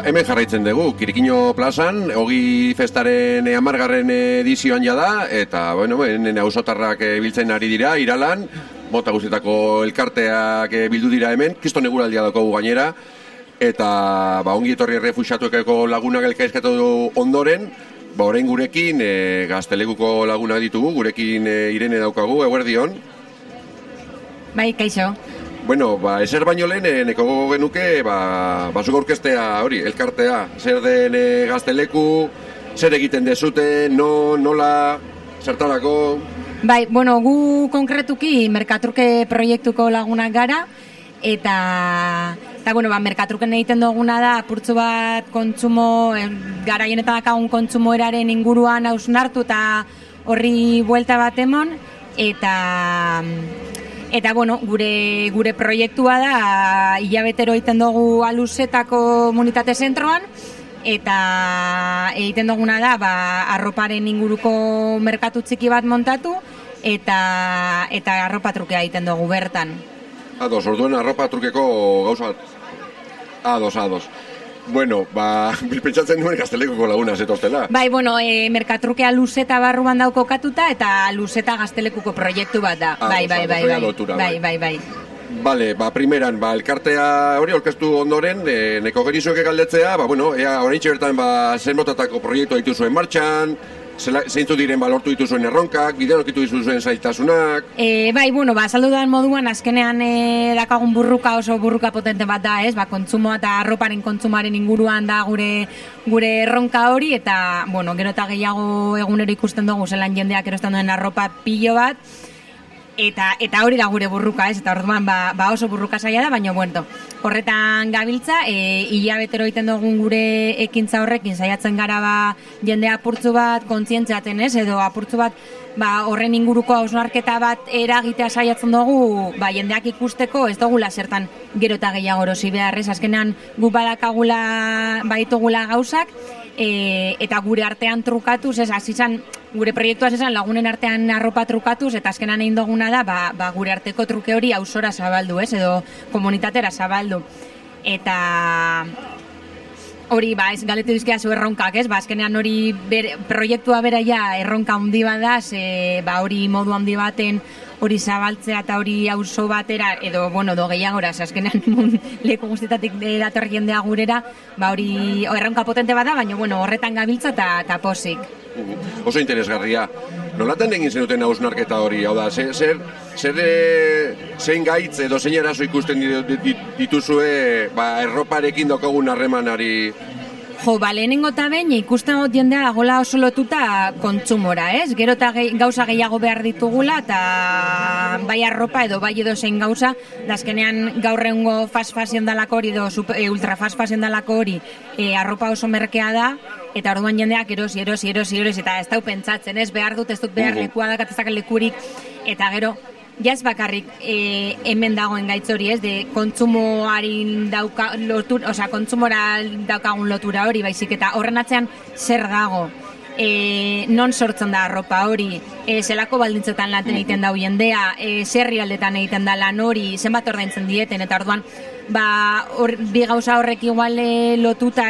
hemen jarraitzen dugu, Kirikino plazan, Ogi festaren 10. edizioan jada, eta, hemen auzotarrak biltzen ari dira, Iralan, mota guztietako elkarteak bildu dira hemen, kriston eguraldia daukagu gainera, eta ongi etorri errefuxiatuekeko lagunak elkarrizketatu ondoren, orain gurekin Gaztelekuko lagunak ditugu, gurekin Irene daukagu, eguerdion. Bai, kaixo. Ezer baino lehen, neko genuke, zuk aurkeztea hori, elkartea, zer den Gazteleku, zer egiten dezute, nola, zertarako? Bai, gu konkretuki Merkatruke proiektuko lagunak gara, eta Merkatruken egiten duguna da, apurtzu bat kontsumo, garaienetan dakagun kontsumo eraren inguruan hausnartu eta horri buelta bat emon, eta gure proiektua da, hilabetero egiten dugu Aluzetako komunitate zentroan, eta egiten duguna da, arroparen inguruko merkatu txiki bat montatu, eta arropa trukea egiten dugu bertan. Orduan arropa trukeko gauza bat. Ados. Bilpentsatzen nuen Gaztelekuko laguna zetoztela. Bai, Merkatrukea Luzeta barruan dauko katuta eta Luzeta Gaztelekuko proiektu bat da. Bai. Bale, primeran, elkartea hori aurkeztu ondoren, neko gerizueke galdetzea, orain bertan zen motatako proiektua dituzuen martxan, zeintzu diren lortu dituzuen erronkak, bidean okitu dituzuen zailtasunak. Azaldu da moduan, azkenean dakagun oso burruka potente bat da, kontsumoa eta arroparen kontsumaren inguruan da gure erronka hori, eta, gero eta gehiago egunero ikusten dugu, zelan jendeak erosten duen arropa pilo bat, eta hori da gure burruka, eta orduan oso burruka zaila da, baina horretan gabiltza, hilabetero egiten dugun gure ekintza horrekin saiatzen gara jende apurtzu bat kontzientziaten, edo apurtzu bat horren inguruko hausnarketa bat eragitea saiatzen dugu, jendeak ikusteko ez dugula zertan gero eta gehiago erosi behar, azkenean gu badakagula baitugula gauzak, eta gure artean trukatuz, gure proiektua esan lagunen artean arropa trukatuz, eta azkenan egin duguna da, gure arteko truke hori auzora zabaldu, edo komunitatera zabaldu. Eta hori, ez galetu dizkia zu erronkak, azkenean hori proiektua beraia erronka handi bada, hori modu handi baten hori zabaltzea eta hori auzo batera, edo gehiagora, azkenean leku guztietatik dator jendea gurera, hori erronka potente bada, baina horretan gabiltza eta posik. Oso interesgarria. Nolaten egin zenuten hausnarketa hori? Hau da, zein gaitz edo zein eraso ikusten dituzue erroparekin daukagun harremanari? Lehenengo eta behin ikusten dut jendea dagoela oso lotuta kontsumora, Gero eta gauza gehiago behar ditugula, eta bai arropa edo bai edo zein gauza, azkenean gaur egungo fast fashion dalako hori edo ultra fast fashion dalako hori arropa oso merkea da, eta orduan jendeak erosi, eta ez dau pentsatzen, behar dut, ez dut behar lekua dakat ezak lekurik, eta gero, jaz bakarrik hemen dagoen gaitz hori, de kontsumoarin kontsumora daukagun lotura hori, baizik, eta horren atzean zer dago, non sortzen da arropa hori, zelako baldintzetan laten egiten dau jendea, zerri aldetan egiten da lan hori, zenbat ordaintzen dieten, eta orduan, bi gauza horrek igual lotuta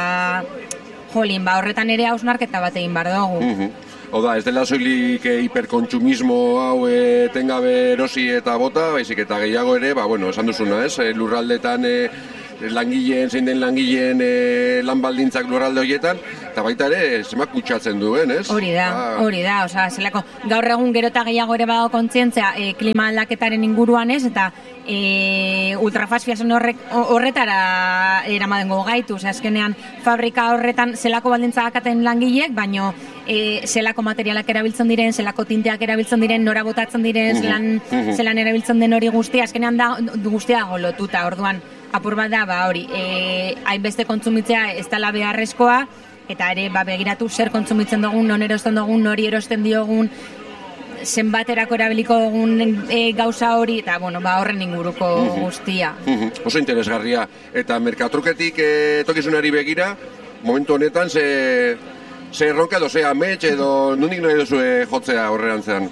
horretan ere hausnarketa bat egin behar dugu. Oda, ez dela soilik hiperkontsumismo hau etengabe erosi eta bota, baizik eta gehiago ere, esan duzuna, lurraldetan zein den langileen lan baldintzak lurralde horietan, eta baita ere, zemak kutsatzen duen, ez? Hori da, zelako, gaur egun gero eta gehiago ere badago kontzientzia klima aldaketaren inguruan, eta ultrafast fashion horretara eramadengo gaitu, azkenean fabrika horretan zelako baldintza dakaten langileek, baino zelako materialak erabiltzen diren, zelako tinteak erabiltzen diren, nora botatzen diren, zelan erabiltzen den hori guztia, azkenean da guztia lotuta, orduan apur bat da, hori, hainbeste kontsumitzea ez dela beharrezkoa, eta ere begiratu zer kontsumitzen dugun, non erosten dugun, nori erosten diogun, zenbaterako erabiliko dugun gauza hori, eta horren inguruko guztia. Oso interesgarria. Eta Merkatruketik tokizunari begira, momentu honetan, ze erronka edo ze amets edo nondik nahi duzue jotzea horrerantzean?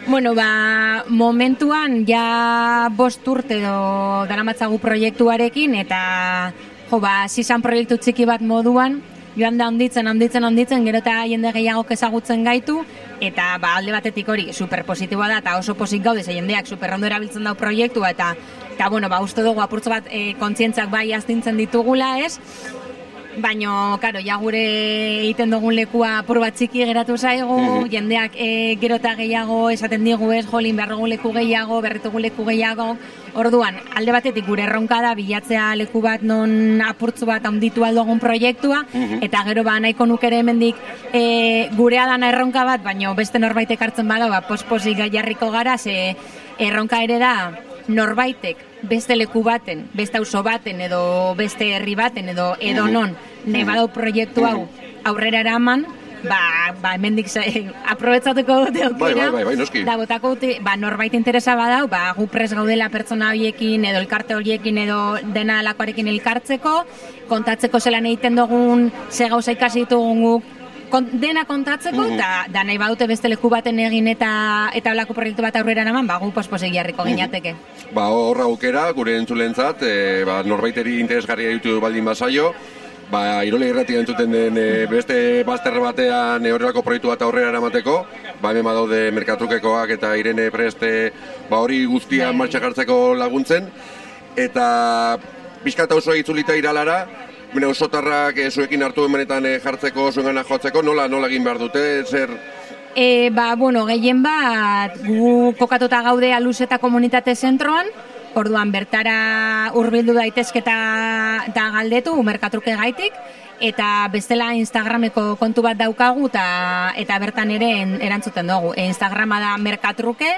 Momentuan ja 5 urte edo daramatzagu proiektuarekin, eta zizan proiektu txiki bat moduan, joan da handitzen, gero eta jende gehiagok ezagutzen gaitu, eta alde batetik hori superpositiboa da, eta oso pozik gaude, ze jendeak superrondo erabiltzen dau proiektua, eta uste dugu apurtzo bat kontzientzak bai astintzen ditugula, ez? Baina, karo, ja gure egiten dugun lekua apur bat txiki geratu zaigu, jendeak gero eta gehiago esaten digu ez, jolin behar dugu leku gehiago, berritugu leku gehiago. Orduan, alde batetik gure erronka da bilatzea leku bat non apurtzu bat handitu aldogun proiektua, eta gero nahiko nukere hemendik gurea dana erronka bat, baina beste norbaitek hartzen bada, pospozik jarriko gara, ze erronka ere da norbaitek beste leku baten, beste auzo baten, edo beste herri baten, edo non, nahi badau proiektu hau aurrera eraman, hemendik aprobetxatuko dute aukera, bai, noski. Da botako dute, norbait interesa badau, gu pres gaudela pertsona horiekin, edo elkarte horiekin, edo dena alakoarekin elkartzeko, kontatzeko zelan egiten dugun, ze gauza ikasi ditugun guk, dena kontatzeko, da nahi badute beste leku baten egin eta olako proiektu bat aurrera naman, gu posposik jarriko ginateke. Horra aukera, gure entzulentzat, norbaiteri interesgarria ditu baldin bazaio, Irole Irratia entzuten den beste bazter batean horrelako proiektu bat aurrera eramateko, hemen badaude Merkatrukekoak eta Irene Preste hori guztia martxa jartzeko laguntzen, eta pixkat oso itzulita Iralara, osotarrak zuekin hartu emanetan jartzeko, zuengana joatzeko, nola egin behar dute, zer? Gehien bat, gu kokatuta gaude Aluz eta Komunitate Zentroan, orduan bertara hurbildu daitezke eta galdetu, Merkatruke gaitik, eta bestela Instagrameko kontu bat daukagu, eta bertan ere erantzuten dugu. Instagrama da Merkatruke,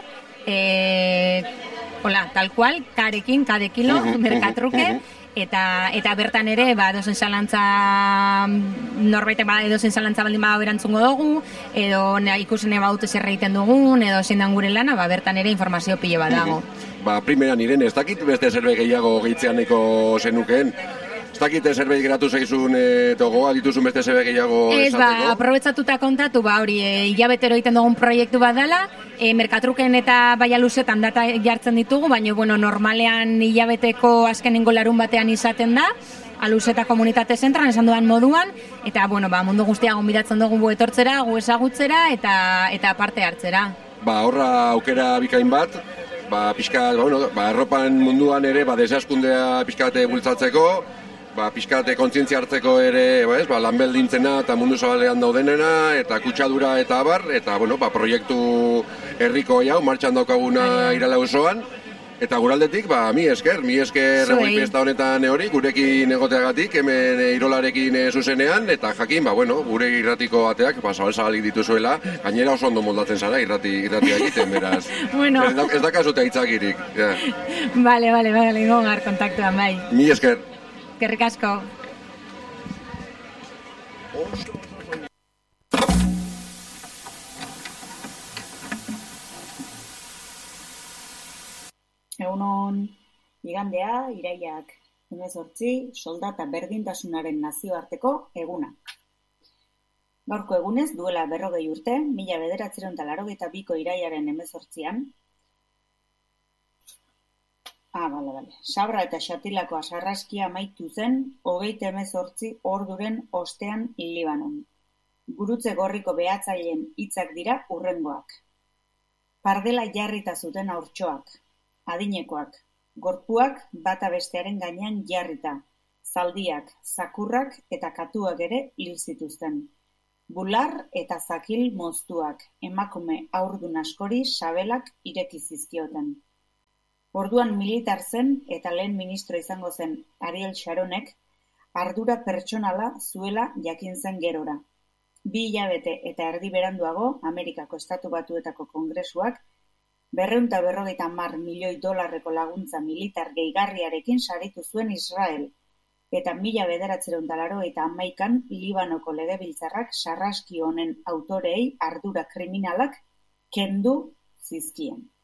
tal cual, karekin, kadekilo, Merkatruke, eta bertan ere edozen zalantza norbaitek edozen zalantza baldin bada erantzungo dugu, edo ikusen badute zer egiten dugun, edo zindan gure lana, bertan ere informazio pile bat dago. Primeran Irene, ez dakit beste zerbait gehiago gehitzean nahiko zenukeen? Ez dakit zerbait geratu zaizun eta gogoa dituzun beste zerbait gehiago esateko? Aprobetxatuta kontatu, hilabetero egiten dugun proiektu bat dela, Merkatruken eta Luzetan data jartzen ditugu, baina normalean hilabeteko azkenengo larun batean izaten da, Aluz eta Komunitate Zentran, esan dudan moduan, eta mundu guztia gonbidatzen dugu gu etortzera, gu ezagutzera eta parte hartzera. Horra aukera bikain bat, pixkat, arropan munduan ere, desaskundea pixkate bultzatzeko, pixkate kontzientzia hartzeko ere, lanbeldintzena eta mundu zabalean daudenena, eta kutsadura eta abar, eta proiektu herriko hau, martxan daukaguna Irala osoan, eta guraldetik, mi esker egoi fiesta honetan hori, gurekin egoteagatik, hemen Irolarekin zuzenean, eta jakin, gure irratiko ateak, zabal-zabalik dituzuela, gainera oso ondo moldatzen zara irratia egiten, beraz. Ez da kasuta itzakirik. Bale, gongar kontaktuan, bai. Mi esker. Eskerrik asko. Egunon, igandea, irailak 18, soldata berdintasunaren nazioarteko eguna. Gaurko egunez, duela 40 urte, 1982ko irailaren 18an, Sabra eta Xatilakoa sarraskia amaitu zen 38 orduren ostean Libanon. Gurutze gorriko behatzaileen hitzak dira hurrengoak. Pardela jarrita zuten haurtxoak, adinekoak, gorpuak bata bestearen gainean jarrita, zaldiak, zakurrak eta katuak ere hil zituzten. Bular eta zakil moztuak, emakume haurdun askori sabelak ireki zizkioten. Orduan militar zen eta lehen ministro izango zen Ariel Sharonek ardura pertsonala zuela jakin zen gerora. 2 hilabete eta erdi beranduago, Amerikako Estatu Batuetako Kongresuak $250 milioi laguntza militar gehigarriarekin saritu zuen Israel, eta 1981an Libanoko legebiltzarrak sarraski honen autoreei ardura kriminalak kendu zizkien.